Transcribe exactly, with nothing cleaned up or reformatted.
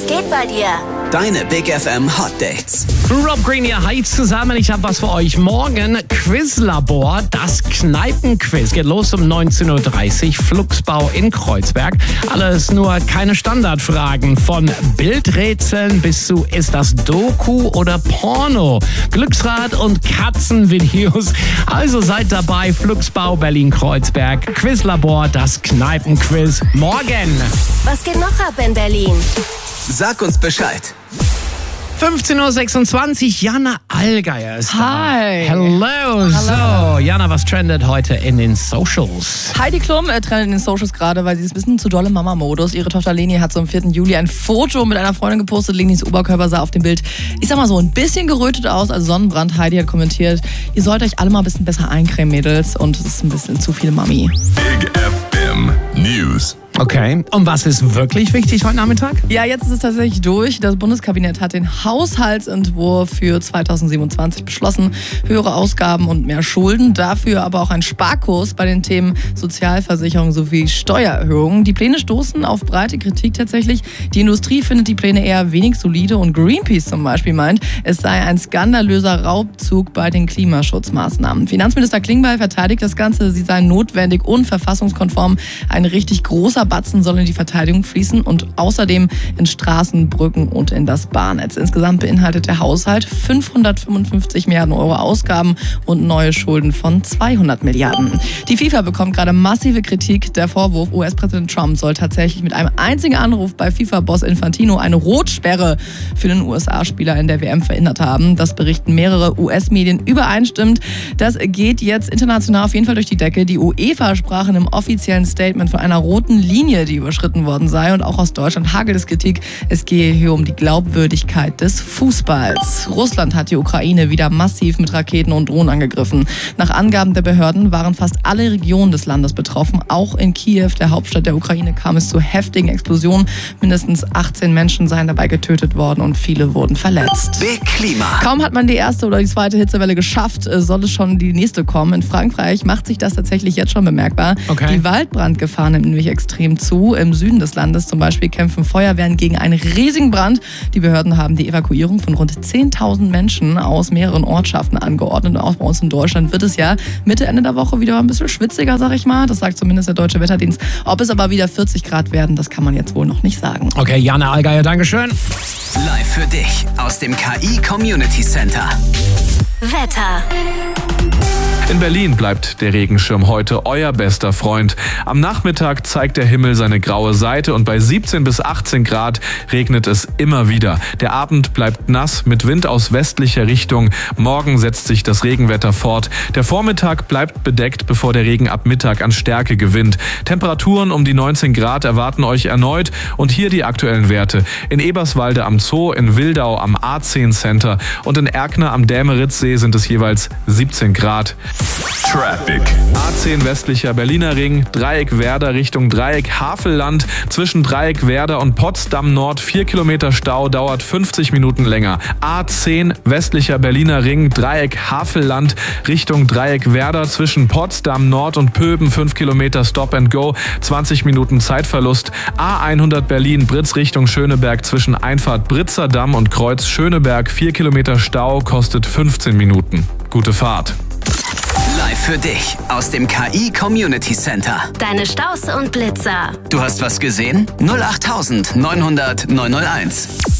Was geht bei dir? Deine Big F M Hot Dates. Rob Green hier, hi zusammen. Ich habe was für euch. Morgen Quizlabor, das Kneipenquiz. Geht los um neunzehn Uhr dreißig, Flugsbau in Kreuzberg. Alles nur keine Standardfragen. Von Bildrätseln bis zu ist das Doku oder Porno. Glücksrad und Katzenvideos. Also seid dabei, Flugsbau Berlin-Kreuzberg. Quizlabor, das Kneipenquiz. Morgen. Was geht noch ab in Berlin? Sag uns Bescheid. fünfzehn Uhr sechsundzwanzig, Jana Allgeier ist da. Hi. Hello. Hallo. So, Jana, was trendet heute in den Socials? Heidi Klum äh, trendet in den Socials gerade, weil sie ist ein bisschen zu doll im Mama-Modus. Ihre Tochter Leni hat so am vierten Juli ein Foto mit einer Freundin gepostet. Lenis Oberkörper sah auf dem Bild, ich sag mal so, ein bisschen gerötet aus, also Sonnenbrand. Heidi hat kommentiert, ihr sollt euch alle mal ein bisschen besser eincremen, Mädels. Und es ist ein bisschen zu viel Mami. Big F M News. Okay, und was ist wirklich wichtig heute Nachmittag? Ja, jetzt ist es tatsächlich durch. Das Bundeskabinett hat den Haushaltsentwurf für zweitausendsiebenundzwanzig beschlossen. Höhere Ausgaben und mehr Schulden, dafür aber auch ein Sparkurs bei den Themen Sozialversicherung sowie Steuererhöhungen. Die Pläne stoßen auf breite Kritik tatsächlich. Die Industrie findet die Pläne eher wenig solide und Greenpeace zum Beispiel meint, es sei ein skandalöser Raubzug bei den Klimaschutzmaßnahmen. Finanzminister Klingbeil verteidigt das Ganze, sie seien notwendig und verfassungskonform. Ein richtig großer Batzen soll in die Verteidigung fließen und außerdem in Straßen, Brücken und in das Bahnnetz. Insgesamt beinhaltet der Haushalt fünfhundertfünfundfünfzig Milliarden Euro Ausgaben und neue Schulden von zweihundert Milliarden. Die FIFA bekommt gerade massive Kritik. Der Vorwurf, U S-Präsident Trump soll tatsächlich mit einem einzigen Anruf bei FIFA-Boss Infantino eine Rotsperre für den U S A-Spieler in der W M verhindert haben. Das berichten mehrere U S-Medien übereinstimmend. Das geht jetzt international auf jeden Fall durch die Decke. Die UEFA sprach in einem offiziellen Statement von einer roten Linie, die überschritten worden sei. Und auch aus Deutschland hagelt es Kritik. Es gehe hier um die Glaubwürdigkeit des Fußballs. Russland hat die Ukraine wieder massiv mit Raketen und Drohnen angegriffen. Nach Angaben der Behörden waren fast alle Regionen des Landes betroffen. Auch in Kiew, der Hauptstadt der Ukraine, kam es zu heftigen Explosionen. Mindestens achtzehn Menschen seien dabei getötet worden und viele wurden verletzt. Big Klima. Kaum hat man die erste oder die zweite Hitzewelle geschafft, soll es schon die nächste kommen. In Frankreich macht sich das tatsächlich jetzt schon bemerkbar. Okay. Die Waldbrandgefahr nimmt nämlich extrem zu. Im Süden des Landes zum Beispiel kämpfen Feuerwehren gegen einen riesigen Brand. Die Behörden haben die Evakuierung von rund zehntausend Menschen aus mehreren Ortschaften angeordnet. Und auch bei uns in Deutschland wird es ja Mitte, Ende der Woche wieder ein bisschen schwitziger, sag ich mal. Das sagt zumindest der Deutsche Wetterdienst. Ob es aber wieder vierzig Grad werden, das kann man jetzt wohl noch nicht sagen. Okay, Jana Allgeier, Dankeschön. Live für dich aus dem K I Community Center. Wetter. In Berlin bleibt der Regenschirm heute euer bester Freund. Am Nachmittag zeigt der Himmel seine graue Seite und bei siebzehn bis achtzehn Grad regnet es immer wieder. Der Abend bleibt nass mit Wind aus westlicher Richtung. Morgen setzt sich das Regenwetter fort. Der Vormittag bleibt bedeckt, bevor der Regen ab Mittag an Stärke gewinnt. Temperaturen um die neunzehn Grad erwarten euch erneut und hier die aktuellen Werte. In Eberswalde am Zoo, in Wildau am A zehn Center und in Erkner am Dämeritzsee sind es jeweils siebzehn Grad. Traffic. A zehn westlicher Berliner Ring, Dreieck Werder Richtung Dreieck Havelland. Zwischen Dreieck Werder und Potsdam Nord vier Kilometer Stau, dauert fünfzig Minuten länger. A zehn westlicher Berliner Ring, Dreieck Havelland Richtung Dreieck Werder. Zwischen Potsdam Nord und Pöben fünf Kilometer Stop and Go, zwanzig Minuten Zeitverlust. A hundert Berlin Britz Richtung Schöneberg zwischen Einfahrt Britzer Damm und Kreuz Schöneberg vier Kilometer Stau, kostet fünfzehn Minuten. Gute Fahrt. Live für dich aus dem K I Community Center. Deine Staus und Blitzer. Du hast was gesehen? null acht neun null null neun null eins.